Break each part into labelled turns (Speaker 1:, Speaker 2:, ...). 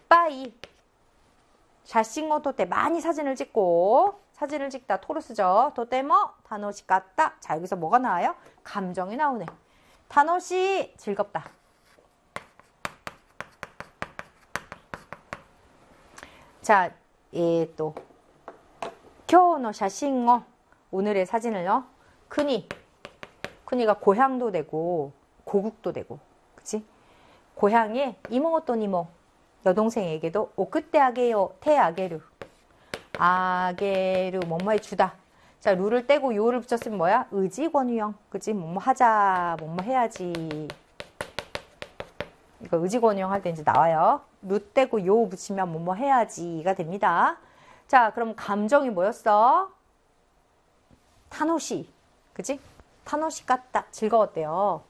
Speaker 1: 이빠이 샤싱어 토테 많이 사진을 찍고 사진을 찍다 토로 쓰죠. 토테모 타노시 같다. 자, 여기서 뭐가 나와요? 감정이 나오네. 타노시 즐겁다. 자, 또 교노 샤싱어 오늘의 사진을요. 쿠니가 고향도 되고 고국도 되고, 그치? 고향에 이모또 니모 여동생에게도 오크테 아게요 테 아게루 아게루 뭐뭐해 주다. 자, 루를 떼고 요를 붙였으면 뭐야? 의지권유형, 그치? 뭐뭐 하자, 뭐뭐 해야지. 이거 의지권유형 할 때 이제 나와요. 루 떼고 요 붙이면 뭐뭐 해야지가 됩니다. 자, 그럼 감정이 뭐였어? 타노시, 그치? 타노시 같다, 즐거웠대요.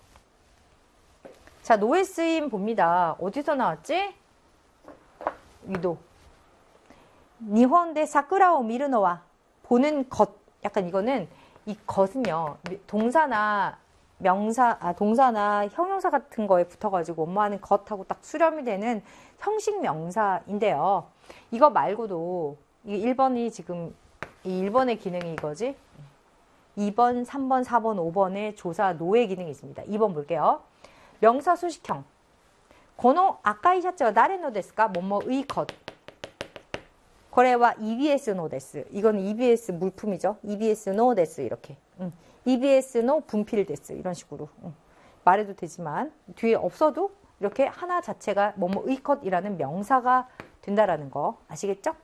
Speaker 1: 자, 노예 쓰임 봅니다. 어디서 나왔지? 위도. 니혼데 사쿠라오 미르노와 보는 것. 약간 이거는 이 것은요. 동사나 명사, 동사나 형용사 같은 거에 붙어가지고 뭐하는 것하고 딱 수렴이 되는 형식 명사인데요. 이거 말고도 이 1번이 지금 이 1번의 기능이 이거지. 2번, 3번, 4번, 5번의 조사 노의 기능이 있습니다. 2번 볼게요. 명사 수식형. 고노 아까이 샤츠와 나레노 데스까? 뭐뭐의 것. 거래와 EBS 노 데스. 이건 EBS 물품이죠. EBS 노 데스 이렇게. EBS 노 분필 데스 이런 식으로. 말해도 되지만 뒤에 없어도 이렇게 하나 자체가 뭐뭐의 것이라는 명사가 된다라는 거 아시겠죠?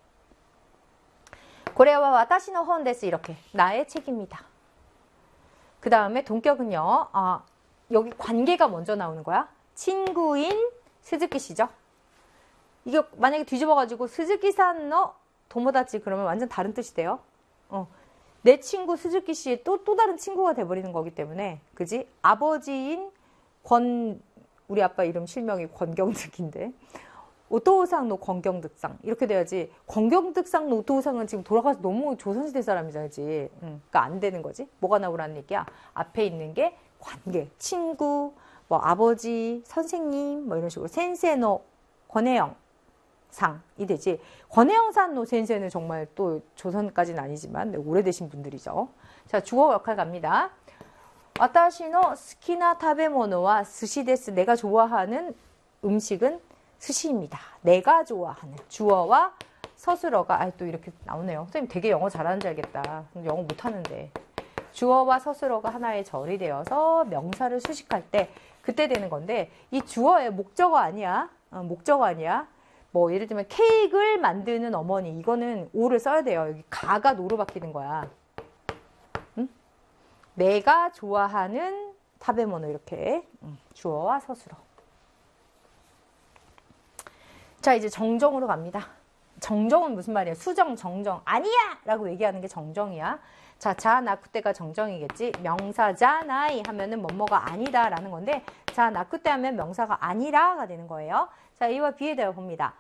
Speaker 1: 고래와 와타시노 혼 데스 이렇게 나의 책입니다. 그 다음에 동격은요. 여기 관계가 먼저 나오는 거야. 친구인 스즈키 씨죠. 이게 만약에 뒤집어가지고 스즈키-산 도모다치 그러면 완전 다른 뜻이 돼요. 내 친구 스즈키 씨의 또 다른 친구가 돼버리는 거기 때문에, 그지? 아버지인 우리 아빠 이름 실명이 권경득인데 오토우상 노 권경득상 이렇게 돼야지. 권경득상 노 오토우상은 지금 돌아가서 너무 조선시대 사람이잖아, 그러니까 안 되는 거지. 뭐가 나오라는 얘기야? 앞에 있는 게 관계, 친구, 뭐 아버지, 선생님, 뭐 이런 식으로 센세노 권혜영 상이 되지. 권혜영산 노 센세는 정말 또 조선까지는 아니지만 오래되신 분들이죠. 자, 주어 역할 갑니다. 와타시노 스키나 타베모노와 스시 데스. 내가 좋아하는 음식은 스시입니다. 내가 좋아하는. 주어와 서술어가 또 이렇게 나오네요. 선생님 되게 영어 잘하는 줄 알겠다. 영어 못하는데. 주어와 서술어가 하나의 절이 되어서 명사를 수식할 때 그때 되는 건데, 이 주어의 목적어 아니야. 목적어 아니야. 뭐 예를 들면 케이크를 만드는 어머니, 이거는 오를 써야 돼요. 여기 가가 노로 바뀌는 거야. 응? 내가 좋아하는 타베모노 이렇게 주어와 서술어. 자, 이제 정정으로 갑니다. 정정은 무슨 말이야? 수정, 정정. 아니야! 라고 얘기하는 게 정정이야. 자, 자, 나쿠테가 정정이겠지. 명사 자나이 하면은 뭐뭐가 아니다 라는 건데, 자, 나쿠테 하면 명사가 아니라가 되는 거예요. 자, 이와 비에 대해 봅니다.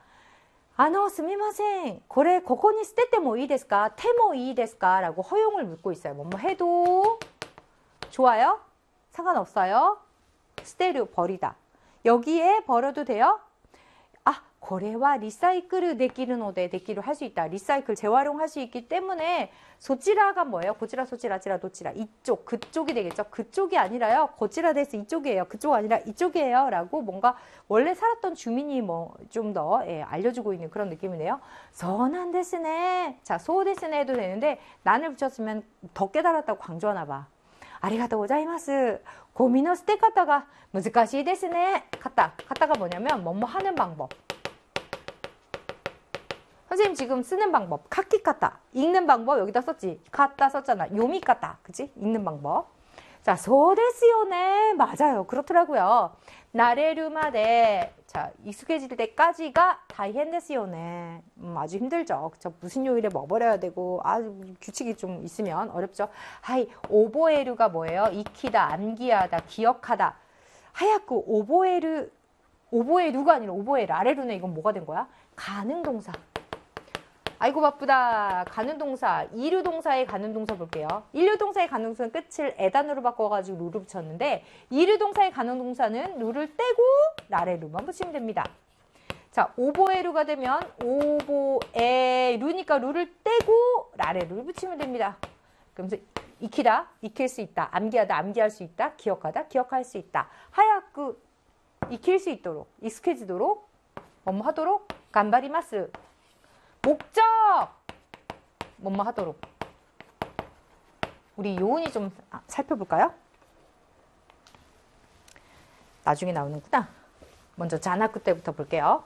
Speaker 1: 스미마생. 고래 고코니 스테테 모 이 데스까? 테모 이 데스까? 라고 허용을 묻고 있어요. 뭐뭐 해도 좋아요? 상관없어요? 스테르 버리다. 여기에 버려도 돼요? 고래와 리사이클을 데끼를 할 수 있다. 리사이클, 재활용할 수 있기 때문에 소찌라가 뭐예요? 고찌라, 소찌라, 찌라, 도찌라. 이쪽, 그쪽이 되겠죠. 그쪽이 아니라요. 고찌라 데스 이쪽이에요. 그쪽 아니라 이쪽이에요. 라고 뭔가 원래 살았던 주민이 뭐 좀 더 알려주고 있는 그런 느낌이네요. 선한 데스네. 자, 소 데스네 해도 되는데 난을 붙였으면 더 깨달았다고 강조하나 봐. 아리가또 고자이마스. 고민노 스테카타가 무즈카시 데스네. 카타가 뭐냐면 뭐뭐 하는 방법. 선생님 지금 쓰는 방법. 카키카타. 읽는 방법 여기다 썼지. 카타 썼잖아. 요미카타. 그치? 읽는 방법. 자, 소데스요네. 맞아요. 그렇더라고요. 나레루마데. 자, 익숙해질 때까지가 다이헨데스요네. 아주 힘들죠. 그쵸? 무슨 요일에 뭐 버려야 되고, 규칙이 좀 있으면 어렵죠. 하이, 오보에루가 뭐예요? 익히다, 암기하다, 기억하다. 하얗고, 오보에루가 아니라 오보에라레루네. 이건 뭐가 된 거야? 가능 동사. 아이고 바쁘다. 가는 동사, 이류 동사의 가는 동사 볼게요. 일류 동사의 가는 동사는 끝을 에단으로 바꿔가지고 루를 붙였는데, 이류 동사의 가는 동사는 루를 떼고 라레루만 붙이면 됩니다. 자, 자, 오보에루가 되면 오보에루니까 루를 떼고 라레 루를 붙이면 됩니다. 그러면서 익히다, 익힐 수 있다. 암기하다, 암기할 수 있다. 기억하다, 기억할 수 있다. 하야쿠 익힐 수 있도록, 익숙해지도록, 뭐뭐 하도록, 간바리마스. 목적! 뭐뭐 하도록. 우리 요온이 좀 살펴볼까요? 나중에 나오는구나. 먼저 자나쿠 때부터 볼게요.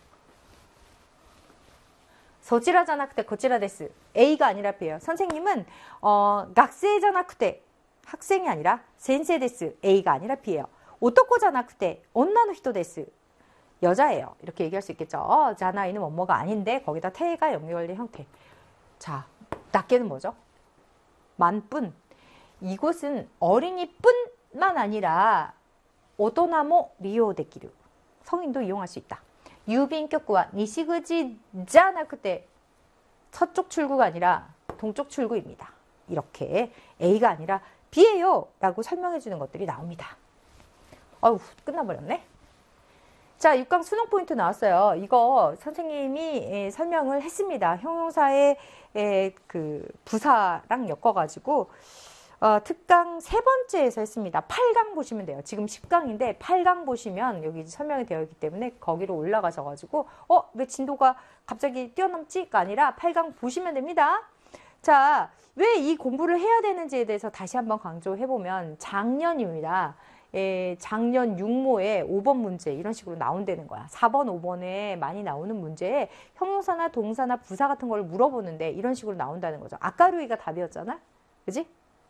Speaker 1: 소지라 자나쿠 때 고치라 데스. A가 아니라 B예요. 선생님은 학생 자나쿠 때 학생이 아니라 센세 데스. A가 아니라 B예요. 오토코 자나쿠 때 온나노 히토 데스. 여자예요. 이렇게 얘기할 수 있겠죠. 자나이는 뭐뭐가 아닌데 거기다 태가 연결된 형태. 자, 낱개는 뭐죠? 만뿐. 이곳은 어린이뿐만 아니라 오토나모 리요데키루. 성인도 이용할 수 있다. 유빈격구와 니시구지 자나쿠 때 서쪽 출구가 아니라 동쪽 출구입니다. 이렇게 A가 아니라 B예요 라고 설명해 주는 것들이 나옵니다. 어휴, 끝나버렸네. 자, 6강 수능 포인트 나왔어요. 이거 선생님이 설명을 했습니다. 형용사의 그 부사랑 엮어가지고 특강 세 번째에서 했습니다. 8강 보시면 돼요. 지금 10강인데 8강 보시면 여기 설명이 되어 있기 때문에 거기로 올라가셔가지고 왜 진도가 갑자기 뛰어넘지가 아니라 8강 보시면 됩니다. 자, 왜 이 공부를 해야 되는지에 대해서 다시 한번 강조해보면 작년입니다. 작년 6모에 5번 문제 이런 식으로 나온다는 거야. 4번, 5번에 많이 나오는 문제에 형용사나 동사나 부사 같은 걸 물어보는데 이런 식으로 나온다는 거죠. 아까루이가 답이었잖아? 그지?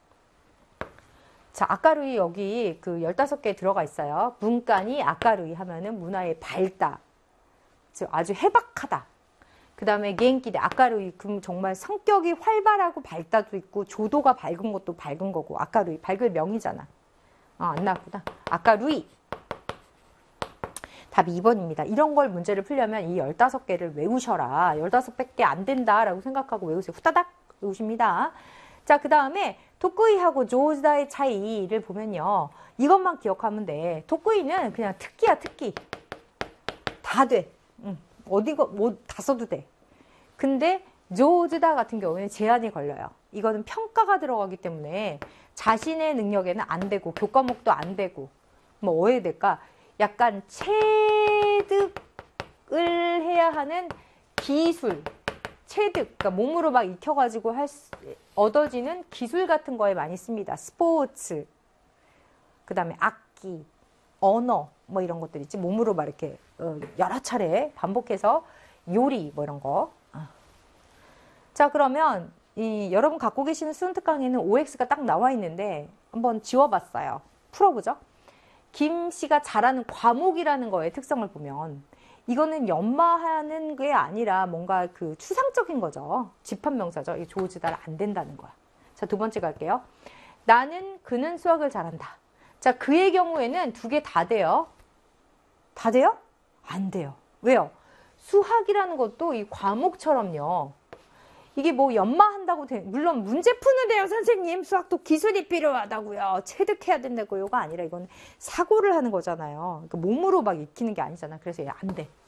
Speaker 1: 자, 아까루이 여기 그 15개 들어가 있어요. 문간이 아까루이 하면은 문화의 밝다. 즉 아주 해박하다. 그 다음에 겐키데 아까루이 그럼 정말 성격이 활발하고 밝다도 있고 조도가 밝은 것도 밝은 거고 아까루이 밝을 명이잖아. 안 나왔구나. 아까루이. 답이 2번입니다. 이런 걸 문제를 풀려면 이 15개를 외우셔라. 15개밖에 안 된다라고 생각하고 외우세요. 후다닥 외우십니다. 자, 그 다음에 토쿠이하고 조우다의 차이를 보면요. 이것만 기억하면 돼. 토쿠이는 그냥 특기야, 특기. 다 돼. 어디가 뭐 다 써도 돼. 근데 조우다 같은 경우에는 제한이 걸려요. 이거는 평가가 들어가기 때문에 자신의 능력에는 안 되고 교과목도 안 되고 뭐 해야 될까? 약간 체득을 해야 하는 기술, 체득, 그러니까 몸으로 막 익혀가지고 얻어지는 기술 같은 거에 많이 씁니다. 스포츠, 그 다음에 악기, 언어, 뭐 이런 것들 있지. 몸으로 막 이렇게 여러 차례 반복해서 요리, 뭐 이런 거. 자, 그러면 여러분 갖고 계시는 수능 특강에는 OX가 딱 나와 있는데 한번 지워봤어요. 풀어보죠. 김 씨가 잘하는 과목이라는 거의 특성을 보면 이거는 연마하는 게 아니라 뭔가 그 추상적인 거죠. 집합명사죠. 이 조우지다를 안 된다는 거야. 자, 두 번째 갈게요. 나는 그는 수학을 잘한다. 자, 그의 경우에는 두 개 다 돼요. 다 돼요? 안 돼요. 왜요? 수학이라는 것도 이 과목처럼요. 이게 뭐 연마한다고 물론 문제 푸는데요, 선생님. 수학도 기술이 필요하다고요. 체득해야 된다고 요가 아니라 이건 사고를 하는 거잖아요. 그러니까 몸으로 막 익히는 게 아니잖아. 그래서 얘 안 돼.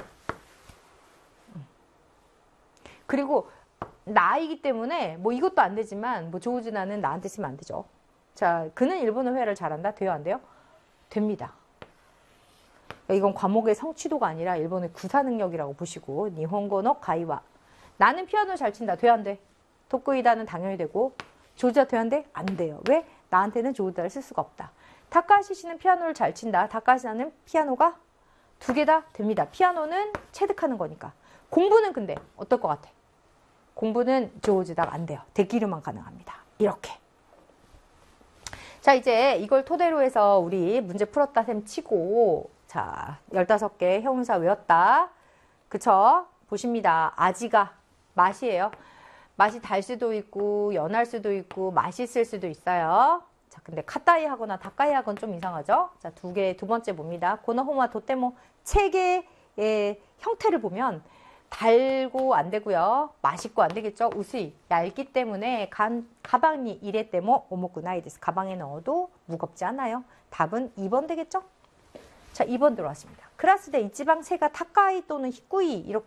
Speaker 1: 그리고 나이기 때문에 뭐 이것도 안 되지만 뭐 조우지나는 나한테 쓰면 안 되죠. 자, 그는 일본어 회화를 잘한다. 돼요, 안 돼요? 됩니다. 이건 과목의 성취도가 아니라 일본의 구사 능력이라고 보시고 니혼고노 가이와 나는 피아노 잘 친다. 돼, 안 돼? 토쿠이다는 당연히 되고 조우지다 돼, 안 돼? 안 돼요. 왜? 나한테는 조우지다를 쓸 수가 없다. 타카하시 씨는 피아노를 잘 친다. 타카하시는 피아노가 두 개 다 됩니다. 피아노는 체득하는 거니까. 공부는 근데 어떨 것 같아? 공부는 조우지다가 안 돼요. 대기류만 가능합니다. 이렇게. 자, 이제 이걸 토대로 해서 우리 문제 풀었다 셈 치고 자, 15개 형용사 외웠다. 그쵸? 보십니다. 아지가 맛이에요. 맛이 달 수도 있고 연할 수도 있고 맛있을 수도 있어요. 자, 근데 카타이 하거나 다카이 하건 좀 이상하죠? 자, 두 번째 봅니다. 고노호마 도테모 체계의 형태를 보면 달고 안 되고요. 맛있고 안 되겠죠? 우스이 얇기 때문에 가방이 이래 때모 오모쿠나이 데스. 가방에 넣어도 무겁지 않아요. 답은 2번 되겠죠? 자, 2번 들어왔습니다. クラスで一番背が高い또는 低い 이렇게